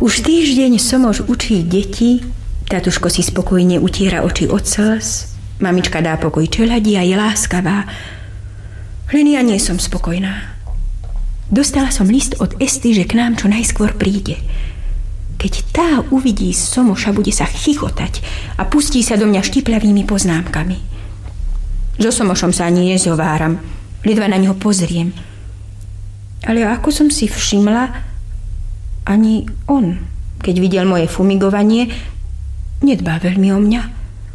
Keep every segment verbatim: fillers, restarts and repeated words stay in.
Už týždeň Somoš učí deti, tatuško si spokojne utiera oči od slz, mamička dá pokoj čeladi a je láskavá. Len ja nie som spokojná. Dostala som list od Esty, že k nám čo najskôr príde. Keď tá uvidí Somoša, bude sa chichotať a pustí sa do mňa štipľavými poznámkami. So Somošom sa ani nezováram, ledva na neho pozriem. Ale ako som si všimla, ani on, keď videl moje fumigovanie, nedbá veľmi o mňa.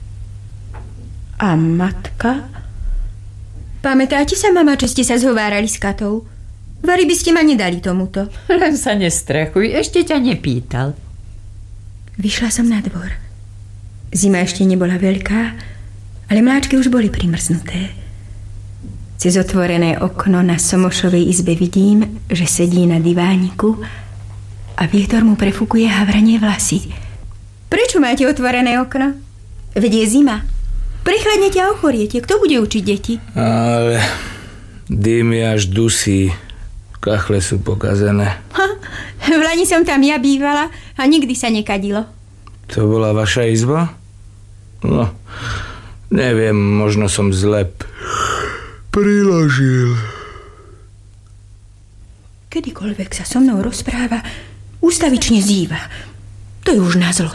A matka? Pamätáte sa, mama, čo ste sa zhovárali s Katou? Vari by ste ma nedali tomuto. Len sa nestrechuj, ešte ťa nepýtal. Vyšla som na dvor. Zima ešte nebola veľká, ale mláčky už boli primrznuté. Cez otvorené okno na Somošovej izbe vidím, že sedí na divániku a vietor mu prefúkuje havranie vlasy. Prečo máte otvorené okno? Veď je zima. Prechladnete a ochoriete. Kto bude učiť deti? Ale dym je až dusí. Kachle sú pokazené. Ha, v Lani som tam ja bývala a nikdy sa nekadilo. To bola vaša izba? No, neviem, možno som zle priložil. Kedykoľvek sa so mnou rozpráva, ústavične zýva. To je už na zlo.